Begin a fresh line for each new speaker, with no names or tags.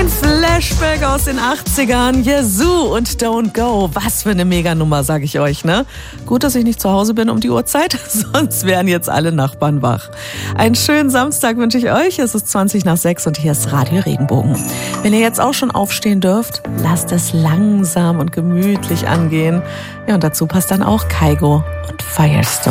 Ein Flashback aus den 80ern. Yazoo und Don't Go. Was für eine Meganummer, sag ich euch, ne? Gut, dass ich nicht zu Hause bin um die Uhrzeit, sonst wären jetzt alle Nachbarn wach. Einen schönen Samstag wünsche ich euch. Es ist 20:20 und hier ist Radio Regenbogen. Wenn ihr jetzt auch schon aufstehen dürft, lasst es langsam und gemütlich angehen. Ja, und dazu passt dann auch Kygo und Firestone.